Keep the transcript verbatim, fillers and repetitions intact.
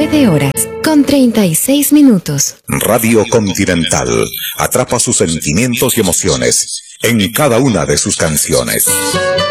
nueve horas con treinta y seis minutos. Radio Continental atrapa sus sentimientos y emociones en cada una de sus canciones.